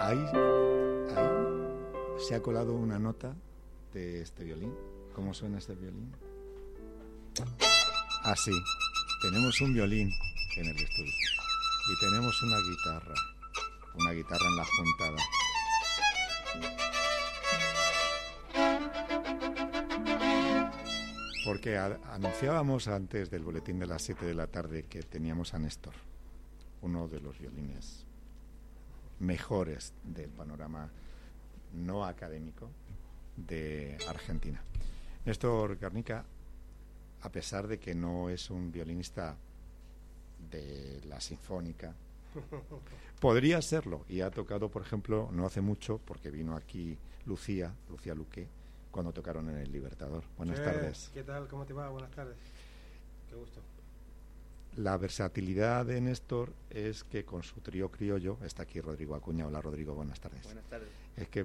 ahí se ha colado una nota de este violín. ¿Cómo suena este violín? Así. Tenemos un violín en el estudio y tenemos una guitarra en la juntada. Porque anunciábamos antes del boletín de las 7 de la tarde que teníamos a Néstor, uno de los violines mejores del panorama no académico de Argentina. Néstor Garnica, a pesar de que no es un violinista de la sinfónica, podría serlo, y ha tocado, por ejemplo, no hace mucho, porque vino aquí Lucía Luque, cuando tocaron en el Libertador. Buenas tardes. ¿Qué tal? ¿Cómo te va? Buenas tardes. Qué gusto. La versatilidad de Néstor es que con su trío criollo, está aquí Rodrigo Acuña. Hola Rodrigo, buenas tardes. Buenas tardes. Es que